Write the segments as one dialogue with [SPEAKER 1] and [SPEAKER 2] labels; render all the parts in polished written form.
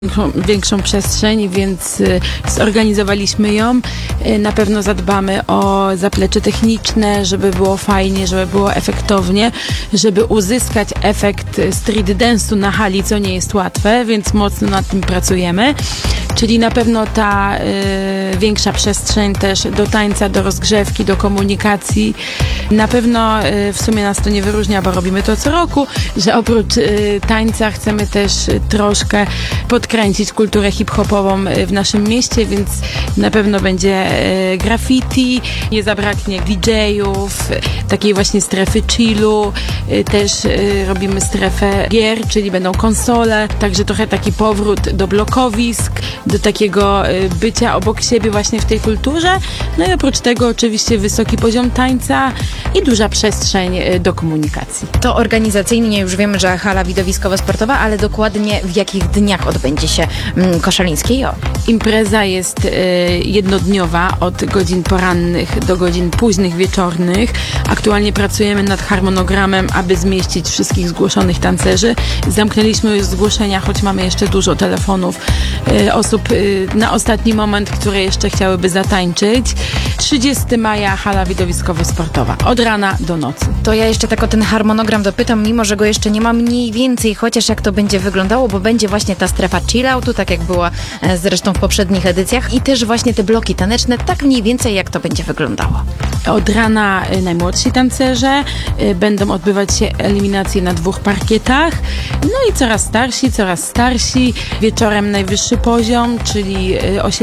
[SPEAKER 1] większą przestrzeń, więc zorganizowaliśmy ją. Na pewno zadbamy o zaplecze techniczne, żeby było fajnie, żeby było efektownie, żeby uzyskać efekt street dance'u na hali, co nie jest łatwe, więc mocno nad tym pracujemy. Czyli na pewno ta większa przestrzeń też do tańca, do rozgrzewki, do komunikacji. Na pewno w sumie nas to nie wyróżnia, bo robimy to co roku, że oprócz tańca chcemy też troszkę podkręcić kulturę hip-hopową w naszym mieście, więc na pewno będzie graffiti, nie zabraknie DJ-ów, takiej właśnie strefy chillu, też robimy strefę gier, czyli będą konsole, także trochę taki powrót do blokowisk, do takiego bycia obok siebie właśnie w tej kulturze. No i oprócz tego oczywiście wysoki poziom tańca i duża przestrzeń do komunikacji.
[SPEAKER 2] To organizacyjnie już wiemy, że hala widowiskowo-sportowa, ale dokładnie w jakich dniach odbędzie się Koszalińskie JO?
[SPEAKER 1] Impreza jest jednodniowa od godzin porannych do godzin późnych wieczornych. Aktualnie pracujemy nad harmonogramem, aby zmieścić wszystkich zgłoszonych tancerzy. Zamknęliśmy już zgłoszenia, choć mamy jeszcze dużo telefonów osób na ostatni moment, które jeszcze chciałyby zatańczyć. 30 maja hala widowiskowo-sportowa. Od rana do nocy.
[SPEAKER 2] To ja jeszcze tak o ten harmonogram dopytam, mimo że go jeszcze nie mam mniej więcej, chociaż jak to będzie wyglądało, bo będzie właśnie ta strefa chill-outu, tak jak była zresztą w poprzednich edycjach i też właśnie te bloki taneczne, tak mniej więcej jak to będzie wyglądało.
[SPEAKER 1] Od rana najmłodsi tancerze, będą odbywać się eliminacje na 2 parkietach, no i coraz starsi. Wieczorem najwyższy poziom, czyli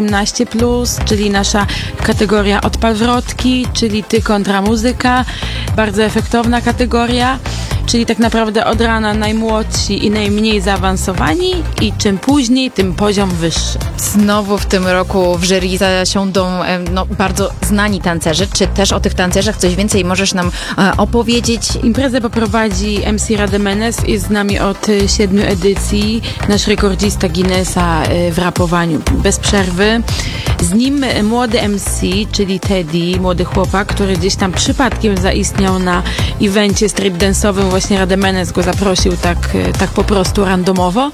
[SPEAKER 1] 18+, czyli nasza kategoria odpal wrotki, czyli ty kontra muzyka, bardzo efektowna kategoria. Czyli tak naprawdę od rana najmłodsi i najmniej zaawansowani i czym później, tym poziom wyższy.
[SPEAKER 2] Znowu w tym roku w jury zasiądą bardzo znani tancerzy. Czy też o tych tancerzach coś więcej możesz nam opowiedzieć?
[SPEAKER 1] Imprezę poprowadzi MC Rademenes, jest z nami od 7 edycji. Nasz rekordzista Guinnessa w rapowaniu bez przerwy. Z nim młody MC, czyli Teddy, młody chłopak, który gdzieś tam przypadkiem zaistniał na evencie street dance'owym. Właśnie Rademenes go zaprosił tak po prostu randomowo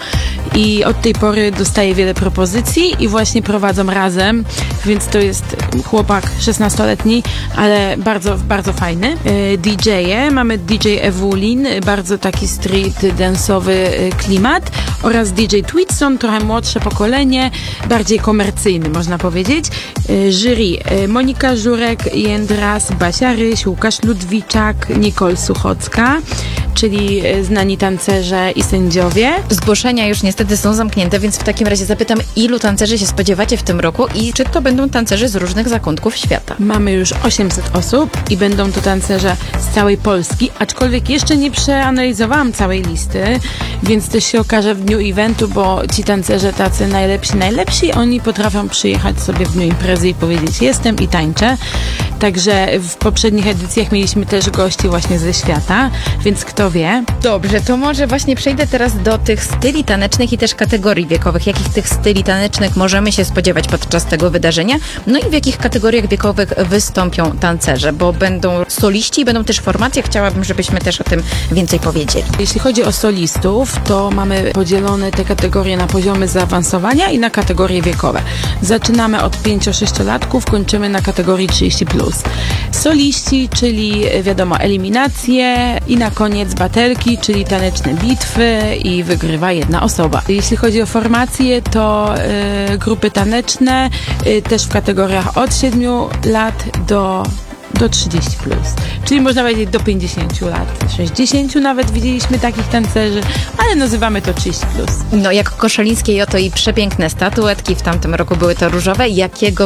[SPEAKER 1] i od tej pory dostaje wiele propozycji i właśnie prowadzą razem, więc to jest chłopak 16-letni, ale bardzo, bardzo fajny. DJ-e, mamy DJ Ewulin, bardzo taki street dance'owy klimat oraz DJ Twitson, trochę młodsze pokolenie, bardziej komercyjny można powiedzieć. Jury Monika Żurek, Jędras, Basia Ryś, Łukasz Ludwiczak, Nicole Suchocka, czyli znani tancerze i sędziowie.
[SPEAKER 2] Zgłoszenia już niestety są zamknięte, więc w takim razie zapytam, ilu tancerzy się spodziewacie w tym roku i czy to będą tancerzy z różnych zakątków świata?
[SPEAKER 1] Mamy już 800 osób i będą to tancerze z całej Polski, aczkolwiek jeszcze nie przeanalizowałam całej listy, więc też się okaże w dniu eventu, bo ci tancerze tacy najlepsi, oni potrafią przyjechać sobie w dniu imprezy i powiedzieć: jestem i tańczę. Także w poprzednich edycjach mieliśmy też gości właśnie ze świata, więc kto wie.
[SPEAKER 2] Dobrze, to może właśnie przejdę teraz do tych styli tanecznych i też kategorii wiekowych. Jakich tych styli tanecznych możemy się spodziewać podczas tego wydarzenia? No i w jakich kategoriach wiekowych wystąpią tancerze? Bo będą soliści i będą też formacje. Chciałabym, żebyśmy też o tym więcej powiedzieli.
[SPEAKER 1] Jeśli chodzi o solistów, to mamy podzielone te kategorie na poziomy zaawansowania i na kategorie wiekowe. Zaczynamy od 5-6-latków, kończymy na kategorii 30+. Soliści, czyli wiadomo, eliminacje i na koniec batelki, czyli taneczne bitwy i wygrywa jedna osoba. Jeśli chodzi o formacje, to grupy taneczne też w kategoriach od 7 lat do 30+. Czyli można powiedzieć do 50 lat. 60 nawet widzieliśmy takich tancerzy, ale nazywamy to 30+.
[SPEAKER 2] No jak Koszalińskie JO, to i przepiękne statuetki. W tamtym roku były to różowe. Jakiego